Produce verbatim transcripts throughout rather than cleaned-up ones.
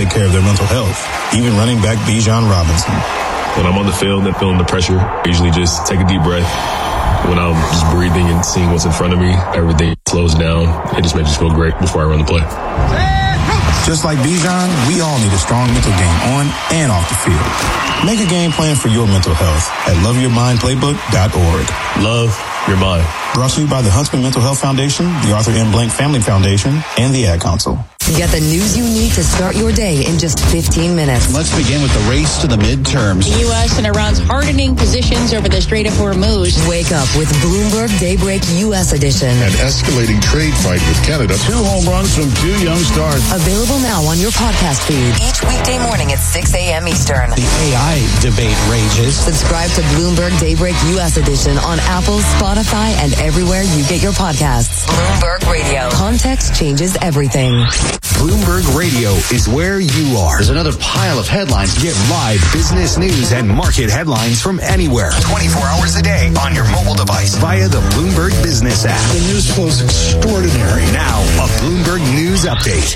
take care of their mental health. Even running back Bijan Robinson. When I'm on the field and feeling the pressure, I usually just take a deep breath. When I'm just breathing and seeing what's in front of me, everything slows down. It just makes me feel great before I run the play. Just like Bijan, we all need a strong mental game on and off the field. Make a game plan for your mental health at love your mind playbook dot org. Love your mind. Brought to you by the Huntsman Mental Health Foundation, the Arthur M. Blank Family Foundation, and the Ad Council. Get the news you need to start your day in just fifteen minutes. Let's begin with the race to the midterms. The U S and Iran's hardening positions over the Strait of Hormuz. Wake up with Bloomberg Daybreak U S edition. An escalating trade fight with Canada. Two home runs from two young stars. Available now on your podcast feed. Each weekday morning at six a.m. Eastern. The A I debate rages. Subscribe to Bloomberg Daybreak U S edition on Apple, Spotify, and everywhere you get your podcasts. Bloomberg Radio. Context changes everything. Bloomberg Radio is where you are. There's another pile of headlines. Get live business news and market headlines from anywhere. twenty-four hours a day on your mobile device via the Bloomberg Business app. The news flow is extraordinary. Now, a Bloomberg News Update.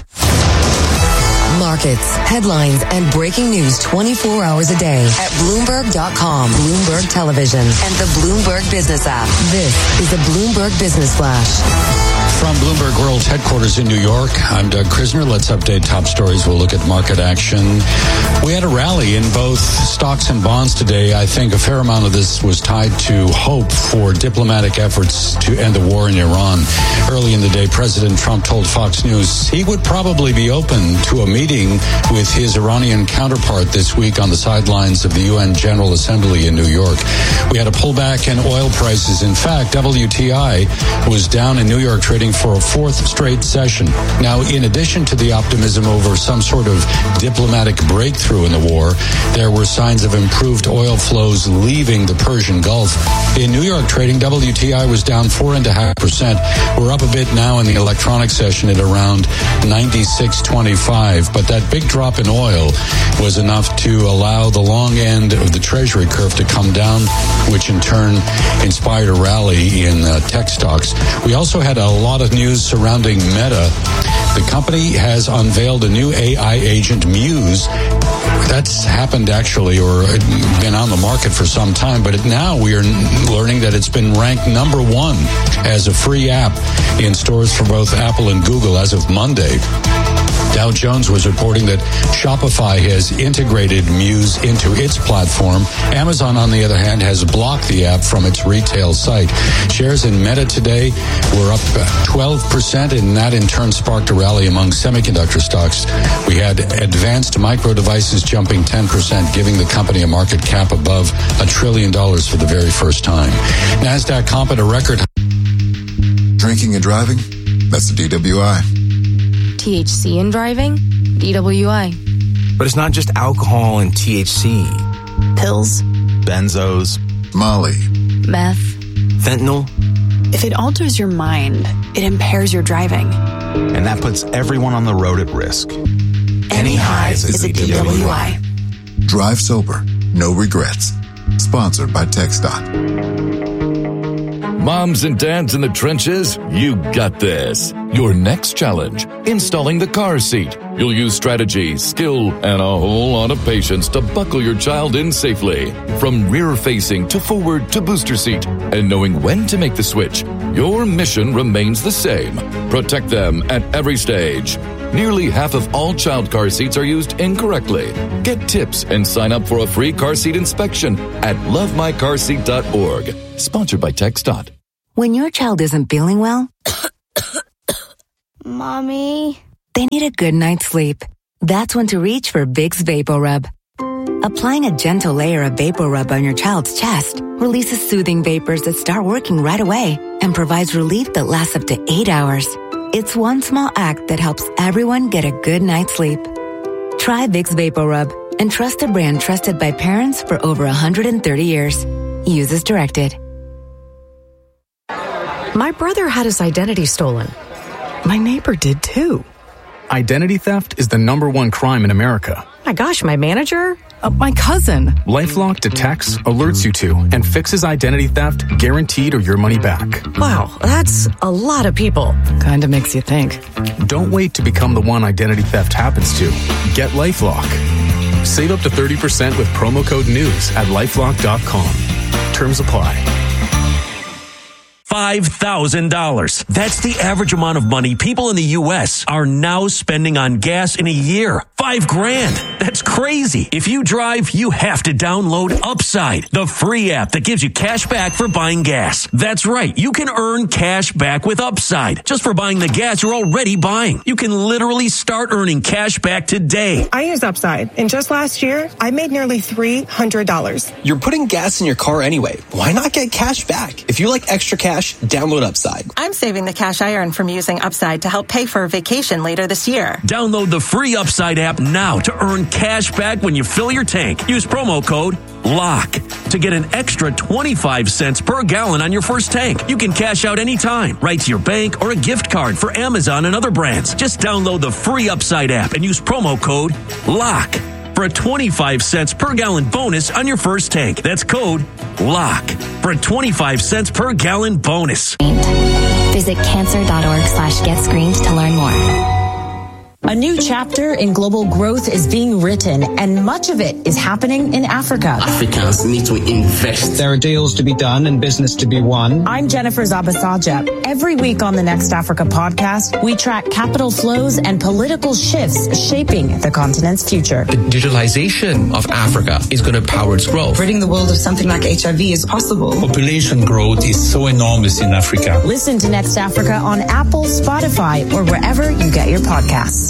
Markets, headlines, and breaking news twenty-four hours a day at Bloomberg dot com, Bloomberg Television, and the Bloomberg Business app. This is the Bloomberg Business Flash. From Bloomberg World's headquarters in New York, I'm Doug Krisner. Let's update top stories. We'll look at market action. We had a rally in both stocks and bonds today. I think a fair amount of this was tied to hope for diplomatic efforts to end the war in Iran. Early in the day, President Trump told Fox News he would probably be open to a meeting with his Iranian counterpart this week on the sidelines of the U N General Assembly in New York. We had a pullback in oil prices. In fact, W T I was down in New York trading for a fourth straight session. Now, in addition to the optimism over some sort of diplomatic breakthrough in the war, there were signs of improved oil flows leaving the Persian Gulf. In New York trading, W T I was down four point five percent. We're up a bit now in the electronic session at around ninety-six twenty-five, but that big drop in oil was enough to allow the long end of the Treasury curve to come down, which in turn inspired a rally in uh, tech stocks. We also had a lot of news surrounding Meta. The company has unveiled a new A I agent, Muse. That's happened actually, or been on the market for some time, but now we are learning that it's been ranked number one as a free app in stores for both Apple and Google as of Monday. Dow Jones was reporting that Shopify has integrated Muse into its platform. Amazon, on the other hand, has blocked the app from its retail site. Shares in Meta today were up twelve percent, and that in turn sparked a rally among semiconductor stocks. We had Advanced Micro Devices jumping ten percent, giving the company a market cap above a trillion dollars for the very first time. NASDAQ comp at a record. Drinking and driving? That's the D W I. T H C in driving? D W I. But it's not just alcohol and T H C. Pills. Benzos. Molly. Meth. Fentanyl. If it alters your mind, it impairs your driving. And that puts everyone on the road at risk. Any highs is a D W I. Drive sober. No regrets. Sponsored by TxDOT. Moms and dads in the trenches, you got this. Your next challenge, installing the car seat. You'll use strategy, skill, and a whole lot of patience to buckle your child in safely. From rear-facing to forward to booster seat. And knowing when to make the switch, your mission remains the same. Protect them at every stage. Nearly half of all child car seats are used incorrectly. Get tips and sign up for a free car seat inspection at love my car seat dot org. Sponsored by TxDOT. When your child isn't feeling well, Mommy, they need a good night's sleep. That's when to reach for Vicks VapoRub. Applying a gentle layer of VapoRub on your child's chest releases soothing vapors that start working right away and provides relief that lasts up to eight hours. It's one small act that helps everyone get a good night's sleep. Try Vicks VapoRub and trust a brand trusted by parents for over one hundred thirty years. Use as directed. My brother had his identity stolen. My neighbor did too. Identity theft is the number one crime in America, My gosh, my manager? Uh, my cousin. LifeLock detects, alerts you to, and fixes identity theft guaranteed or your money back. Wow, that's a lot of people. Kinda makes you think. Don't wait to become the one identity theft happens to. Get LifeLock. Save up to thirty percent with promo code NEWS at lifelock dot com. Terms apply. five thousand dollars. That's the average amount of money people in the U S are now spending on gas in a year. Five grand. That's crazy. If you drive, you have to download Upside, the free app that gives you cash back for buying gas. That's right. You can earn cash back with Upside just for buying the gas you're already buying. You can literally start earning cash back today. I use Upside, and just last year, I made nearly three hundred dollars. You're putting gas in your car anyway. Why not get cash back? If you like extra cash, download Upside. I'm saving the cash I earn from using Upside to help pay for a vacation later this year. Download the free Upside app now to earn cash back when you fill your tank. Use promo code LOCK to get an extra twenty-five cents per gallon on your first tank. You can cash out anytime, right to your bank or a gift card for Amazon and other brands. Just download the free Upside app and use promo code LOCK for a twenty-five cents per gallon bonus on your first tank. That's code LOCK for a twenty-five cents per gallon bonus. Visit cancer.org slash get screened to learn more. A new chapter in global growth is being written, and much of it is happening in Africa. Africans need to invest. There are deals to be done and business to be won. I'm Jennifer Zabasaja. Every week on the Next Africa podcast, we track capital flows and political shifts shaping the continent's future. The digitalization of Africa is going to power its growth. Ridding the world of something like H I V is possible. Population growth is so enormous in Africa. Listen to Next Africa on Apple, Spotify, or wherever you get your podcasts.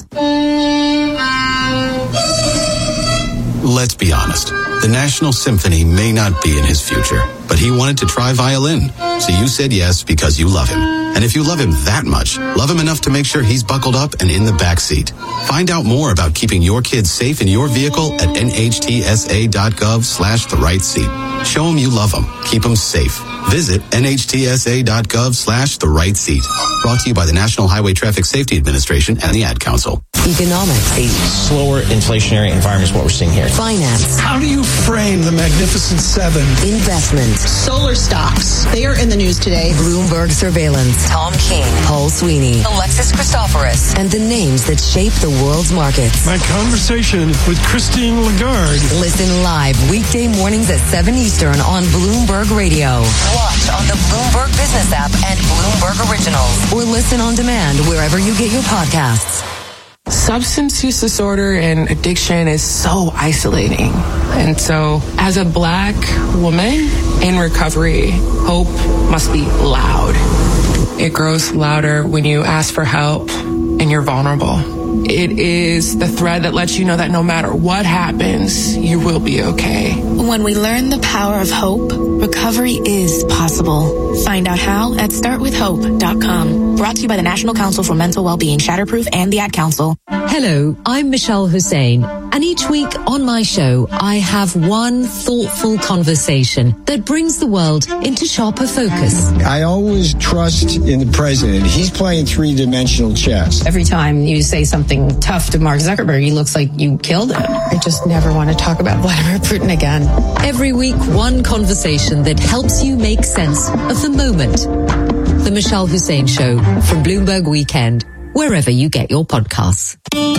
Let's be honest. The National Symphony may not be in his future, but he wanted to try violin. So you said yes because you love him. And if you love him that much, love him enough to make sure he's buckled up and in the back seat. Find out more about keeping your kids safe in your vehicle at nhtsa.gov slash the right seat. Show him you love him. Keep him safe. Visit nhtsa.gov slash the right seat. Brought to you by the National Highway Traffic Safety Administration and the Ad Council. Economics. A slower inflationary environment is what we're seeing here. Finance. How do you frame the Magnificent Seven? Investment. Solar stocks. They are in the news today. Bloomberg surveillance. Tom King. Paul Sweeney. Alexis Christoforous. And the names that shape the world's markets. My conversation with Christine Lagarde. Listen live weekday mornings at seven Eastern on Bloomberg Radio. Watch on the Bloomberg Business app and Bloomberg Originals. Or listen on demand wherever you get your podcasts. Substance use disorder and addiction is so isolating. And so as a Black woman in recovery, hope must be loud. It grows louder when you ask for help and you're vulnerable. It is the thread that lets you know that no matter what happens, you will be okay. When we learn the power of hope, recovery is possible. Find out how at start with hope dot com. Brought to you by the National Council for Mental Wellbeing, Shatterproof, and the Ad Council. Hello, I'm Michelle Hussein, and each week on my show, I have one thoughtful conversation that brings the world into sharper focus. I always trust in the president. He's playing three-dimensional chess. Every time you say something tough to Mark Zuckerberg, he looks like you killed him. I just never want to talk about Vladimir Putin again. Every week, one conversation that helps you make sense of the moment. The Michelle Hussein Show from Bloomberg Weekend, wherever you get your podcasts.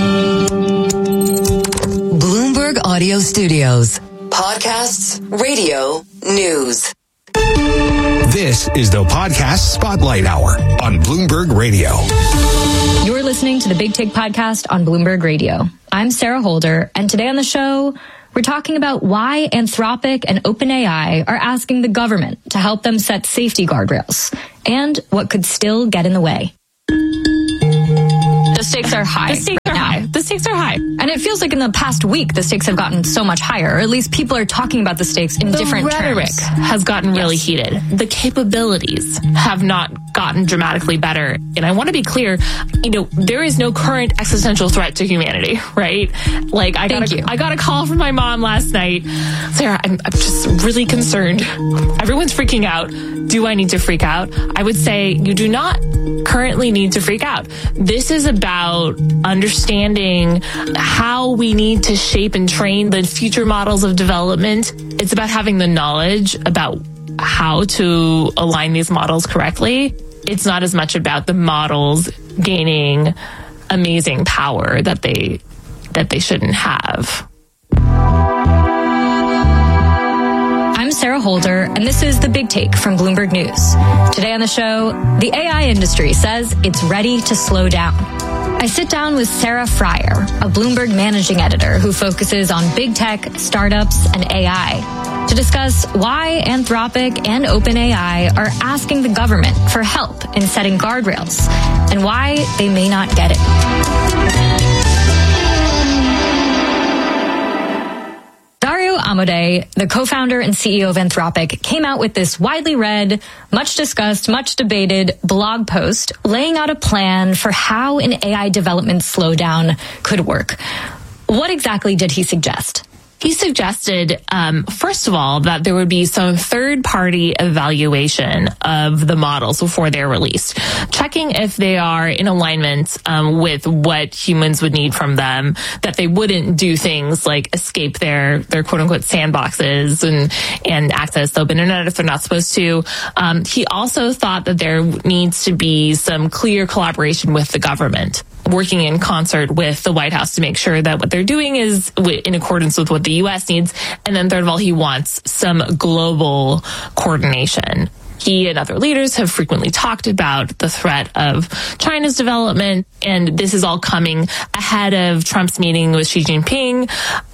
Bloomberg Audio Studios. Podcasts, radio, news. This is the Podcast Spotlight Hour on Bloomberg Radio. You're listening to the Big Take Podcast on Bloomberg Radio. I'm Sarah Holder, and today on the show, we're talking about why Anthropic and OpenAI are asking the government to help them set safety guardrails, and what could still get in the way. The stakes are high. The stakes right are now. high. The stakes are high. And it feels like in the past week, the stakes have gotten so much higher, or at least people are talking about the stakes in the different rhetoric terms. has gotten really yes. heated. The capabilities have not gotten dramatically better. And I want to be clear, you know, there is no current existential threat to humanity, right? Like, I got, a, I got a call from my mom last night. Sarah, I'm, I'm just really concerned. Everyone's freaking out. Do I need to freak out? I would say you do not currently need to freak out. This is about understanding how we need to shape and train the future models of development. It's about having the knowledge about how to align these models correctly. It's not as much about the models gaining amazing power that they that they shouldn't have. I'm Sarah Holder, and this is The Big Take from Bloomberg News. Today on the show, the A I industry says it's ready to slow down. I sit down with Sarah Frier, a Bloomberg managing editor who focuses on big tech, startups, and A I, to discuss why Anthropic and OpenAI are asking the government for help in setting guardrails and why they may not get it. Dario Amodei, the co-founder and C E O of Anthropic, came out with this widely read, much discussed, much debated blog post laying out a plan for how an A I development slowdown could work. What exactly did he suggest? He suggested, um, first of all, that there would be some third-party evaluation of the models before they're released, checking if they are in alignment um, with what humans would need from them, that they wouldn't do things like escape their, their quote-unquote sandboxes and, and access the open internet if they're not supposed to. Um, he also thought that there needs to be some clear collaboration with the government, working in concert with the White House to make sure that what they're doing is in accordance with what the U S needs. And then third of all, he wants some global coordination. He and other leaders have frequently talked about the threat of China's development, and this is all coming ahead of Trump's meeting with Xi Jinping.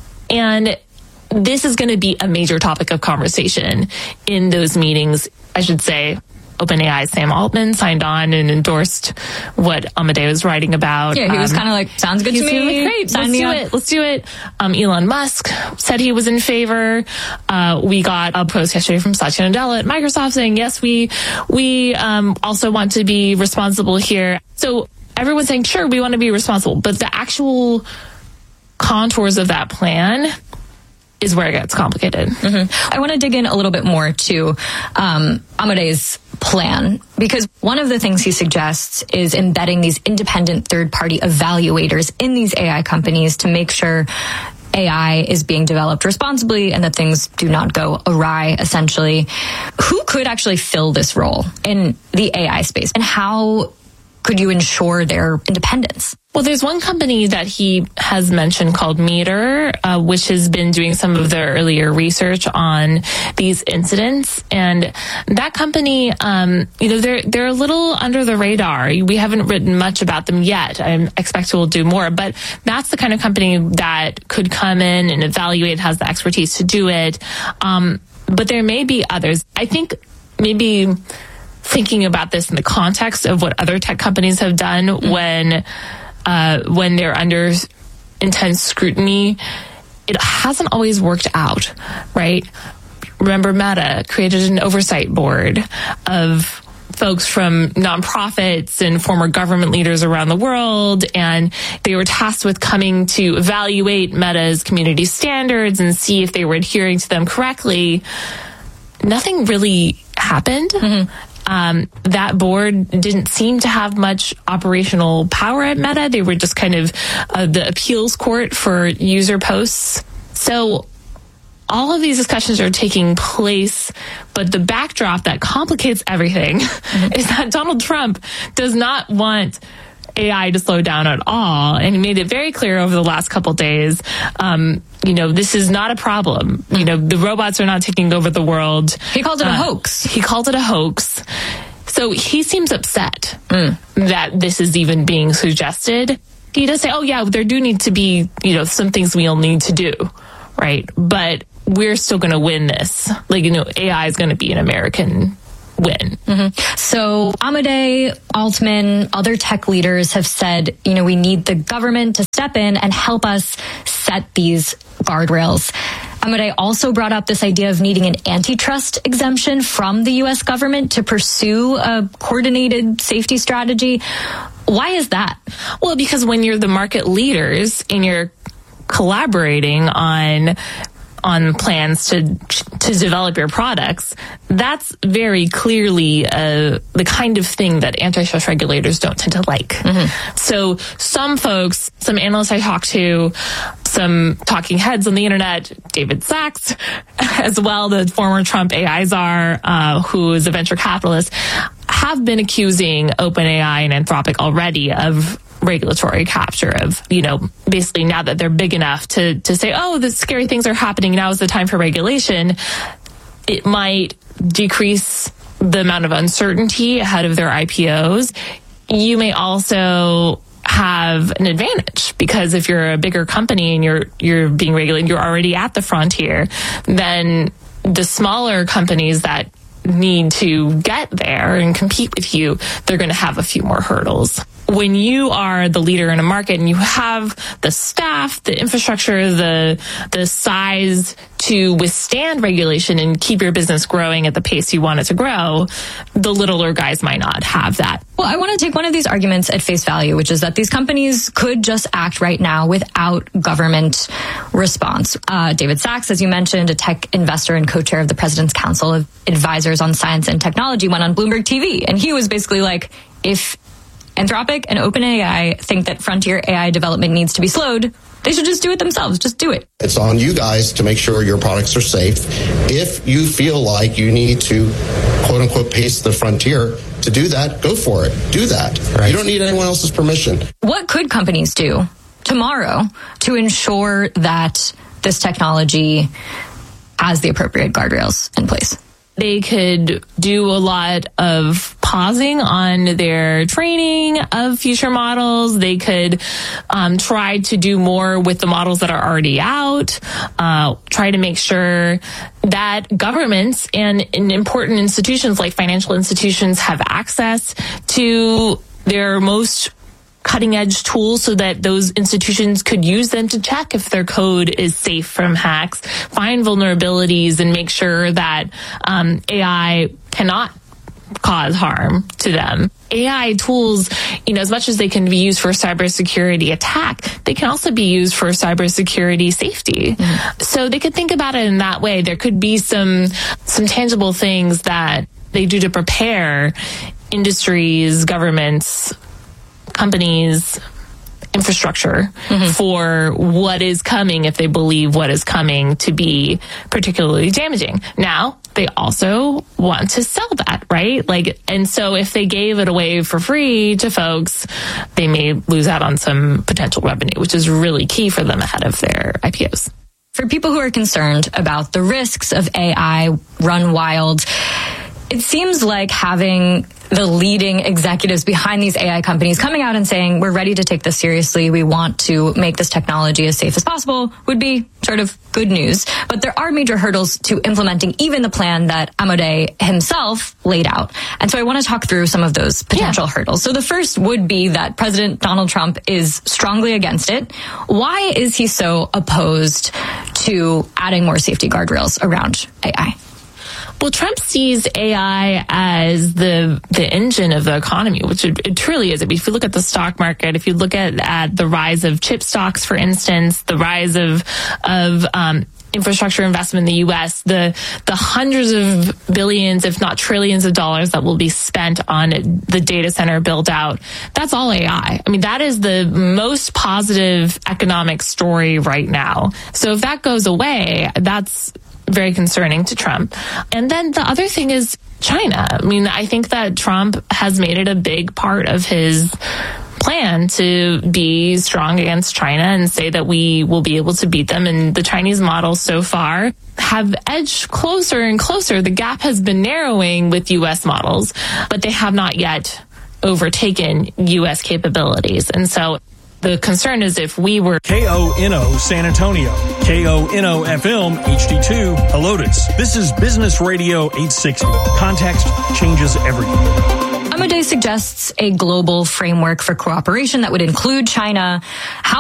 And this is going to be a major topic of conversation in those meetings. I should say OpenAI's Sam Altman signed on and endorsed what Amodei was writing about. Yeah, he was um, kind of like, sounds good to me. Like, great, Sign let's me do up. it. Let's do it. Um, Elon Musk said he was in favor. Uh, we got a post yesterday from Satya Nadella at Microsoft saying, yes, we we um, also want to be responsible here. So everyone's saying, sure, we want to be responsible. But the actual contours of that plan is where it gets complicated. Mm-hmm. I want to dig in a little bit more to um, Amodei's plan, because one of the things he suggests is embedding these independent third-party evaluators in these A I companies to make sure A I is being developed responsibly and that things do not go awry, essentially. Who could actually fill this role in the A I space, and how could you ensure their independence? Well, there's one company that he has mentioned called Meter, uh, which has been doing some of the earlier research on these incidents. And that company, um, you know, they're they're a little under the radar. We haven't written much about them yet. I expect we'll do more. But that's the kind of company that could come in and evaluate, has the expertise to do it. Um, but there may be others. I think maybe thinking about this in the context of what other tech companies have done mm-hmm. when uh, when they're under intense scrutiny, it hasn't always worked out, right? Remember, Meta created an oversight board of folks from nonprofits and former government leaders around the world, and they were tasked with coming to evaluate Meta's community standards and see if they were adhering to them correctly. Nothing really happened. Mm-hmm. Um, that board didn't seem to have much operational power at Meta. They were just kind of uh, the appeals court for user posts. So all of these discussions are taking place, but the backdrop that complicates everything mm-hmm. is that Donald Trump does not want A I to slow down at all. And he made it very clear over the last couple of days, um, you know, this is not a problem. You know, the robots are not taking over the world. He called it uh, a hoax. He called it a hoax. So he seems upset mm. that this is even being suggested. He does say, oh, yeah, there do need to be, you know, some things we'll need to do, right? But we're still going to win this. Like, you know, A I is going to be an American win. Mm-hmm. So Amodei, Altman, other tech leaders have said, you know, we need the government to step in and help us set these guardrails. Amodei also brought up this idea of needing an antitrust exemption from the U S government to pursue a coordinated safety strategy. Why is that? Well, because when you're the market leaders and you're collaborating on on plans to to develop your products, that's very clearly uh, the kind of thing that antitrust regulators don't tend to like. Mm-hmm. So some folks, some analysts I talked to, some talking heads on the internet, David Sachs as well, the former Trump A I czar, uh, who is a venture capitalist, have been accusing OpenAI and Anthropic already of regulatory capture, of, you know, basically now that they're big enough to, to say, oh, the scary things are happening, now is the time for regulation. It might decrease the amount of uncertainty ahead of their I P Os. You may also have an advantage because if you're a bigger company and you're you're being regulated, you're already at the frontier, then the smaller companies that need to get there and compete with you, they're going to have a few more hurdles. When you are the leader in a market and you have the staff, the infrastructure, the the size to withstand regulation and keep your business growing at the pace you want it to grow, the littler guys might not have that. Well, I want to take one of these arguments at face value, which is that these companies could just act right now without government response. Uh, David Sachs, as you mentioned, a tech investor and co-chair of the President's Council of Advisors on Science and Technology, went on Bloomberg T V, and he was basically like, if Anthropic and OpenAI think that frontier A I development needs to be slowed, they should just do it themselves. Just do it. It's on you guys to make sure your products are safe. If you feel like you need to, quote unquote, pace the frontier, to do that, go for it. Do that. Right. You don't need anyone else's permission. What could companies do tomorrow to ensure that this technology has the appropriate guardrails in place? They could do a lot of pausing on their training of future models. They could um, try to do more with the models that are already out, uh, try to make sure that governments and, and important institutions like financial institutions have access to their most cutting edge tools so that those institutions could use them to check if their code is safe from hacks, find vulnerabilities, and make sure that um, A I cannot cause harm to them. A I tools, you know, as much as they can be used for cybersecurity attack, they can also be used for cybersecurity safety. Mm-hmm. So they could think about it in that way. There could be some some tangible things that they do to prepare industries, governments, companies, infrastructure mm-hmm. for what is coming if they believe what is coming to be particularly damaging. Now, they also want to sell that, right? Like, and so if they gave it away for free to folks, they may lose out on some potential revenue, which is really key for them ahead of their I P Os. For people who are concerned about the risks of A I run wild, it seems like having the leading executives behind these A I companies coming out and saying, we're ready to take this seriously, we want to make this technology as safe as possible, would be sort of good news. But there are major hurdles to implementing even the plan that Amodei himself laid out. And so I want to talk through some of those potential yeah. hurdles. So the first would be that President Donald Trump is strongly against it. Why is he so opposed to adding more safety guardrails around A I? Well, Trump sees A I as the the engine of the economy, which it, it truly is. If you look at the stock market, if you look at, at the rise of chip stocks, for instance, the rise of of um, infrastructure investment in the U S, the the hundreds of billions, if not trillions of dollars that will be spent on the data center build out, that's all A I. I mean, that is the most positive economic story right now. So if that goes away, that's very concerning to Trump. And then the other thing is China. I mean, I think that Trump has made it a big part of his plan to be strong against China and say that we will be able to beat them. And the Chinese models so far have edged closer and closer. The gap has been narrowing with U S models, but they have not yet overtaken U S capabilities. And so the concern is if we were K O N O San Antonio, K O N O F M H D two Helotes. This is Business Radio eight sixty. Context changes everything. Amodei suggests a global framework for cooperation that would include China. How realistic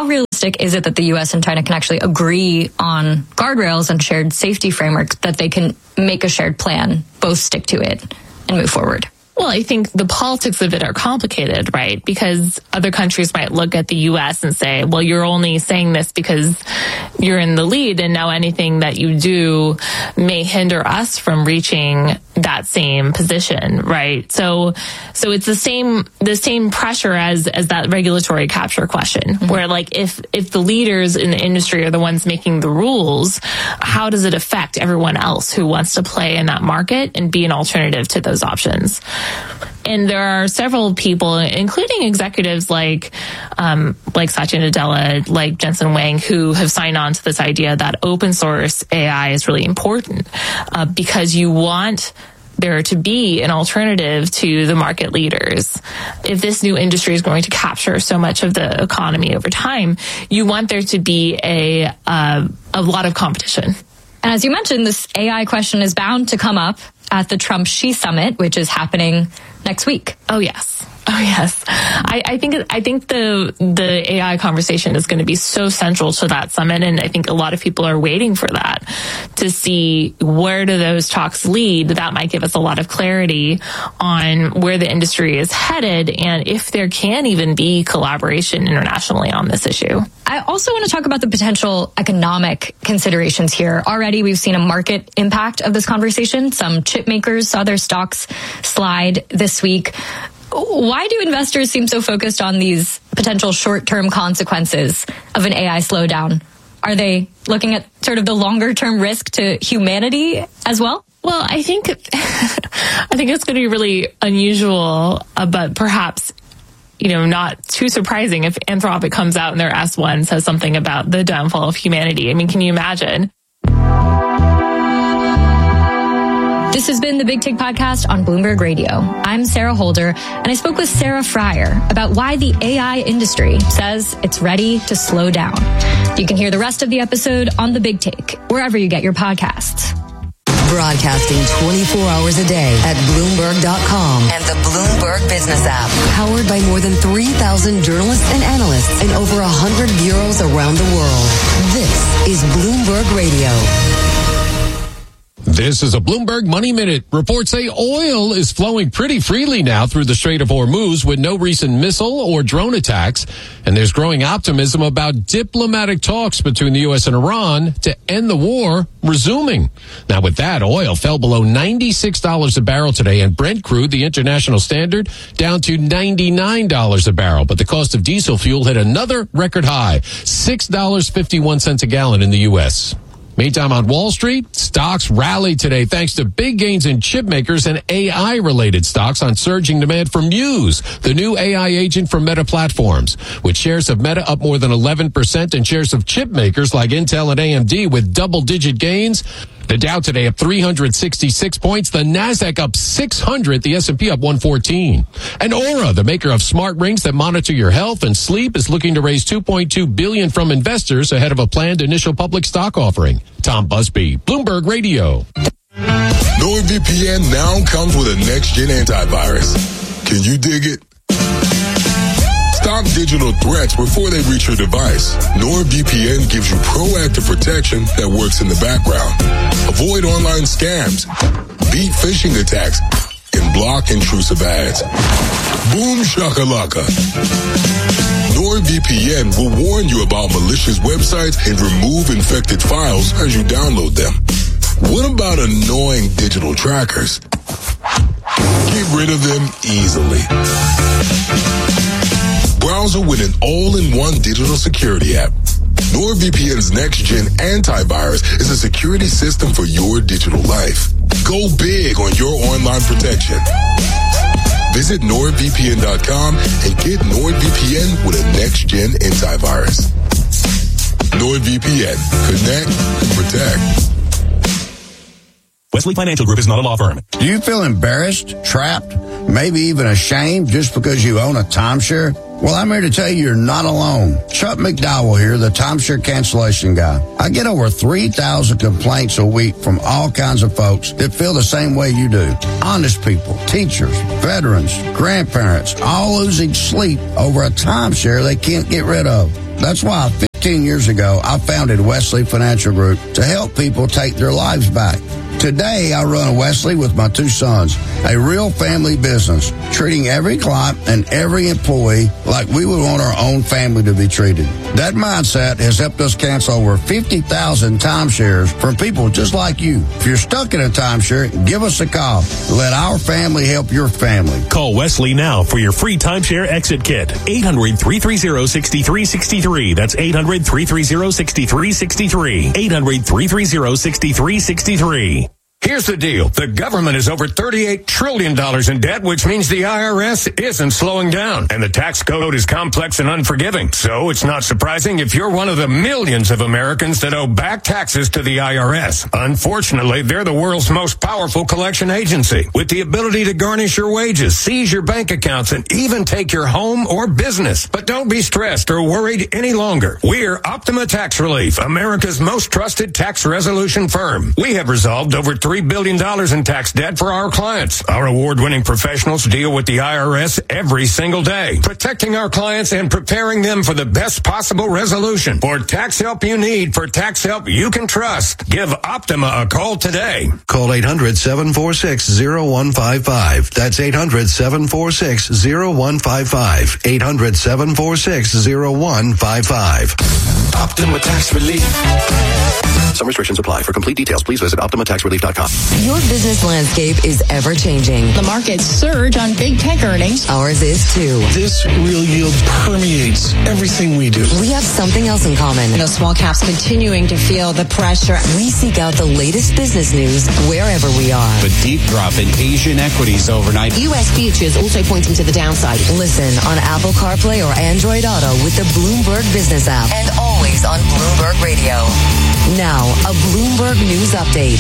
realistic is it that the U S and China can actually agree on guardrails and shared safety frameworks that they can make a shared plan, both stick to it, and move forward? Well, I think the politics of it are complicated, right? Because other countries might look at the U S and say, well, you're only saying this because you're in the lead, and now anything that you do may hinder us from reaching that same position, right? So, so it's the same, the same pressure as, as that regulatory capture question, mm-hmm. where like if, if the leaders in the industry are the ones making the rules, how does it affect everyone else who wants to play in that market and be an alternative to those options? And there are several people, including executives like um, like Satya Nadella, like Jensen Huang, who have signed on to this idea that open source A I is really important uh, because you want there to be an alternative to the market leaders. If this new industry is going to capture so much of the economy over time, you want there to be a uh, a lot of competition. And as you mentioned, this A I question is bound to come up at the Trump Xi Summit, which is happening next week. Oh, yes. Oh, yes. I, I think I think the the A I conversation is going to be so central to that summit, and I think a lot of people are waiting for that to see where do those talks lead. That might give us a lot of clarity on where the industry is headed and if there can even be collaboration internationally on this issue. I also want to talk about the potential economic considerations here. Already, we've seen a market impact of this conversation. Some chip makers saw their stocks slide this week. Why do investors seem so focused on these potential short-term consequences of an A I slowdown? Are they looking at sort of the longer-term risk to humanity as well? Well, I think I think it's going to be really unusual, uh, but perhaps, you know, not too surprising if Anthropic comes out and their S one says something about the downfall of humanity. I mean, can you imagine? This has been the Big Take Podcast on Bloomberg Radio. I'm Sarah Holder, and I spoke with Sarah Frier about why the A I industry says it's ready to slow down. You can hear the rest of the episode on the Big Take, wherever you get your podcasts. Broadcasting twenty-four hours a day at Bloomberg dot com and the Bloomberg Business app. Powered by more than three thousand journalists and analysts in over one hundred bureaus around the world. This is Bloomberg Radio. This is a Bloomberg Money Minute. Reports say oil is flowing pretty freely now through the Strait of Hormuz with no recent missile or drone attacks. And there's growing optimism about diplomatic talks between the U S and Iran to end the war resuming. Now, with that, oil fell below ninety-six dollars a barrel today, and Brent crude, the international standard, down to ninety-nine dollars a barrel. But the cost of diesel fuel hit another record high, six dollars and fifty-one cents a gallon in the U S Meantime, on Wall Street, stocks rallied today thanks to big gains in chip makers and A I-related stocks on surging demand for Muse, the new A I agent from Meta Platforms, with shares of Meta up more than eleven percent and shares of chip makers like Intel and A M D with double-digit gains. The Dow today up three hundred sixty-six points, the Nasdaq up six hundred, the S and P up one fourteen. And Aura, the maker of smart rings that monitor your health and sleep, is looking to raise two point two billion dollars from investors ahead of a planned initial public stock offering. Tom Busby, Bloomberg Radio. NordVPN now comes with a next-gen antivirus. Can you dig it? Stop digital threats before they reach your device. NordVPN gives you proactive protection that works in the background. Avoid online scams, beat phishing attacks, and block intrusive ads. Boom shakalaka. NordVPN will warn you about malicious websites and remove infected files as you download them. What about annoying digital trackers? Get rid of them easily. Browser with an all-in-one digital security app. NordVPN's next-gen antivirus is a security system for your digital life. Go big on your online protection. Visit Nord V P N dot com and get NordVPN with a next-gen antivirus. NordVPN. Connect and protect. Wesley Financial Group is not a law firm. Do you feel embarrassed, trapped, maybe even ashamed just because you own a timeshare? Well, I'm here to tell you you're not alone. Chuck McDowell here, the timeshare cancellation guy. I get over three thousand complaints a week from all kinds of folks that feel the same way you do. Honest people, teachers, veterans, grandparents, all losing sleep over a timeshare they can't get rid of. That's why I feel fifteen years ago, I founded Wesley Financial Group to help people take their lives back. Today, I run Wesley with my two sons, a real family business, treating every client and every employee like we would want our own family to be treated. That mindset has helped us cancel over fifty thousand timeshares from people just like you. If you're stuck in a timeshare, give us a call. Let our family help your family. Call Wesley now for your free timeshare exit kit. eight hundred, three three zero, six three six three. That's eight hundred, three three zero, six three six three. eight hundred, three three zero, six three six three. Here's the deal. The government is over thirty-eight trillion dollars in debt, which means the I R S isn't slowing down. And the tax code is complex and unforgiving. So it's not surprising if you're one of the millions of Americans that owe back taxes to the I R S. Unfortunately, they're the world's most powerful collection agency, with the ability to garnish your wages, seize your bank accounts, and even take your home or business. But don't be stressed or worried any longer. We're Optima Tax Relief, America's most trusted tax resolution firm. We have resolved over three billion dollars in tax debt for our clients. Our award-winning professionals deal with the I R S every single day, protecting our clients and preparing them for the best possible resolution. For tax help you need, for tax help you can trust, give Optima a call today. Call eight hundred, seven four six, zero one five five. That's eight hundred, seven four six, zero one five five. eight hundred, seven four six, zero one five five. Optima Tax Relief. Some restrictions apply. For complete details, please visit optima tax relief dot com. Your business landscape is ever changing. The markets surge on big tech earnings. Ours is too. This real yield permeates everything we do. We have something else in common. You know, small caps continuing to feel the pressure. We seek out the latest business news wherever we are. A deep drop in Asian equities overnight. U S futures also pointing to the downside. Listen on Apple CarPlay or Android Auto with the Bloomberg Business app. And always on Bloomberg Radio. Now, a Bloomberg News Update.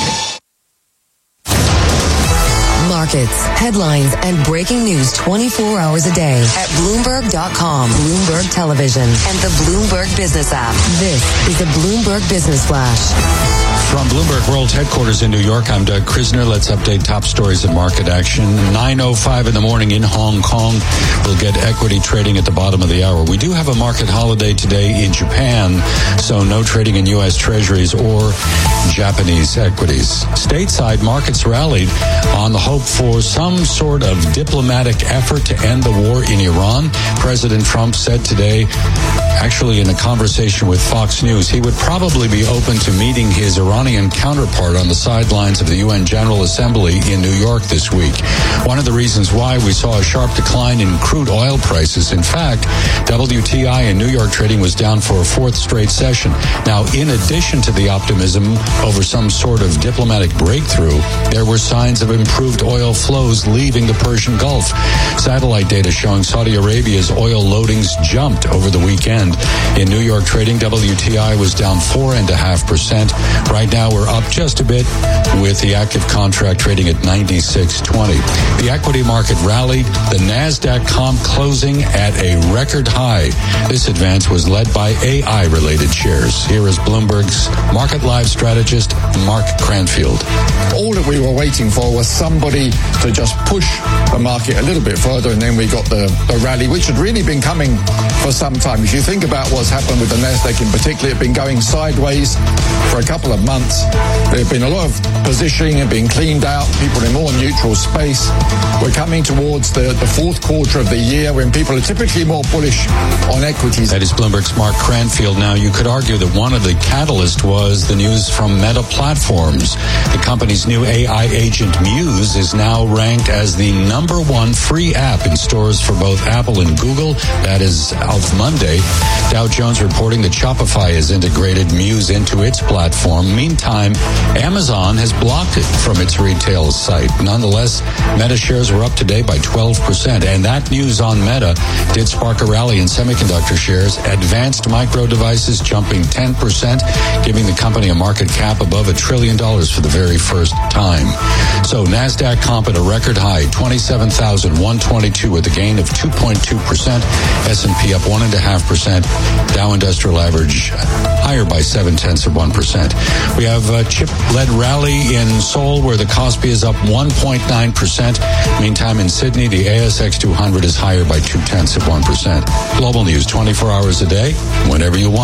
Markets, headlines, and breaking news twenty-four hours a day at Bloomberg dot com, Bloomberg Television, and the Bloomberg Business app. This is the Bloomberg Business Flash. From Bloomberg World Headquarters in New York, I'm Doug Krisner. Let's update top stories and market action. nine oh five in the morning in Hong Kong. We'll get equity trading at the bottom of the hour. We do have a market holiday today in Japan, so no trading in U S Treasuries or Japanese equities. Stateside, markets rallied on the hope for some sort of diplomatic effort to end the war in Iran. President Trump said today, actually in a conversation with Fox News, he would probably be open to meeting his Iranian counterpart on the sidelines of the U N General Assembly in New York this week. One of the reasons why we saw a sharp decline in crude oil prices. In fact, W T I in New York trading was down for a fourth straight session. Now, in addition to the optimism over some sort of diplomatic breakthrough, there were signs of improved oil flows leaving the Persian Gulf. Satellite data showing Saudi Arabia's oil loadings jumped over the weekend. In New York trading, W T I was down four point five percent. Right now, we're up just a bit with the active contract trading at ninety-six twenty. The equity market rallied. The NASDAQ comp closing at a record high. This advance was led by A I-related shares. Here is Bloomberg's Market Live strategist, Mark Cranfield. All that we were waiting for was somebody to just push the market a little bit further, and then we got the, the rally, which had really been coming for some time. If you think about what's happened with the NASDAQ in particular, it's been going sideways for a couple of months. There have been a lot of positioning and been cleaned out, people in more neutral space. We're coming towards the, the fourth quarter of the year when people are typically more bullish on equities. That is Bloomberg's Mark Cranfield. Now, you could argue that one of the catalysts was the news from Meta Platforms. The company's new A I agent Muse is now ranked as the number one free app in stores for both Apple and Google. That is of Monday. Dow Jones reporting that Shopify has integrated Muse into its platform. Meantime, Amazon has blocked it from its retail site. Nonetheless, Meta shares were up today by twelve percent. And that news on Meta did spark a rally in semiconductor shares. Advanced Micro Devices jumping ten percent, giving the company a market cap above a trillion dollars for the very first time. So NASDAQ comp at a record high, twenty-seven thousand one hundred twenty-two with a gain of two point two percent. S and P up one point five percent. Dow Industrial Average higher by seven tenths of one percent. We have a chip-led rally in Seoul where the Kospi is up one point nine percent. Meantime, in Sydney, the A S X two hundred is higher by two tenths of one percent. Global news twenty-four hours a day, whenever you want.